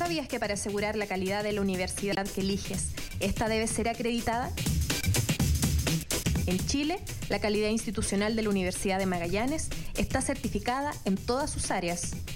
¿Sabías que para asegurar la calidad de la universidad que eliges, esta debe ser acreditada? En Chile, la calidad institucional de la Universidad de Magallanes está certificada en todas sus áreas.